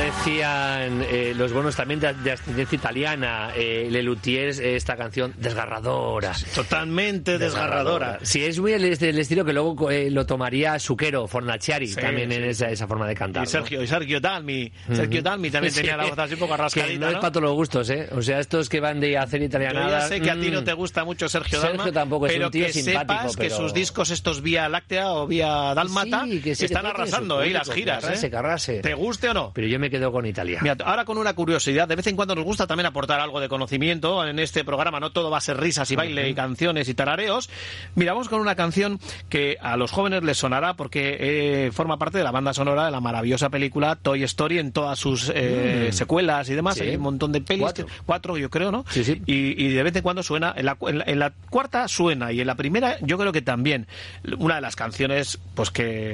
decían los bonos también de ascendencia italiana, Lelutier, esta canción desgarradora. Totalmente desgarradora. Sí, es muy el estilo que luego lo tomaría Zucchero, Fornaciari, también en esa forma de cantar. Y Sergio Dalmi. Sergio Dalmi también tenía la voz así un poco rascadita, que no es para todos los gustos, ¿eh? O sea, estos que van de hacer italianada... Yo ya sé que a ti no te gusta mucho Sergio Dalma, tampoco es pero un tío que simpático, sepas que sus discos estos Vía Láctea o Vía Dálmata están arrasando, y las giras, Carrase. ¿Te guste o no? Pero yo me quedo con Italia. Mira, ahora con una curiosidad, de vez en cuando nos gusta también aportar algo de conocimiento en este programa, no todo va a ser risas y baile y canciones y tarareos. Mira, vamos con una canción que a los jóvenes les sonará porque forma parte de la banda sonora de la maravillosa película Toy Story en todas sus secuelas y demás. Hay un montón de pelis, 4 yo creo, ¿no? Sí. Y de vez en cuando suena, en la cuarta suena y en la primera yo creo que también una de las canciones pues que